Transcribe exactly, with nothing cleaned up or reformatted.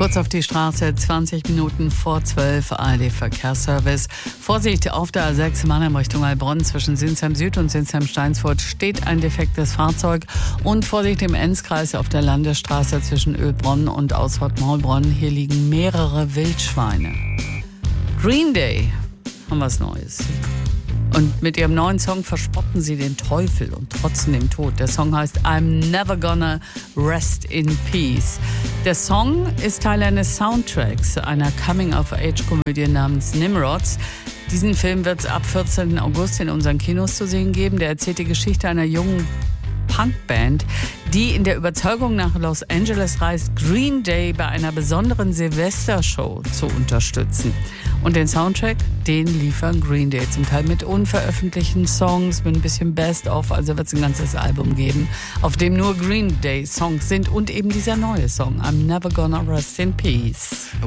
Kurz auf die Straße, zwanzig Minuten vor zwölf, A R D-Verkehrsservice. Vorsicht, auf der A sechs Mannheim Richtung Heilbronn zwischen Sinsheim Süd und Sinsheim Steinsfurt steht ein defektes Fahrzeug. Und Vorsicht im Enzkreis auf der Landesstraße zwischen Ölbronn und Ausfahrt-Maulbronn. Hier liegen mehrere Wildschweine. Green Day haben was Neues. Und mit ihrem neuen Song verspotten sie den Teufel und trotzen dem Tod. Der Song heißt I'm Never Gonna Rest in Peace. Der Song ist Teil eines Soundtracks, einer Coming-of-Age-Komödie namens Nimrods. Diesen Film wird es ab vierzehnten August in unseren Kinos zu sehen geben. Der erzählt die Geschichte einer jungen Punkband, die in der Überzeugung nach Los Angeles reist, Green Day bei einer besonderen Silvestershow zu unterstützen. Und den Soundtrack, den liefern Green Day, zum Teil mit unveröffentlichten Songs, mit ein bisschen Best-of, also wird es ein ganzes Album geben, auf dem nur Green Day Songs sind und eben dieser neue Song, I'm Never Gonna Rest in Peace.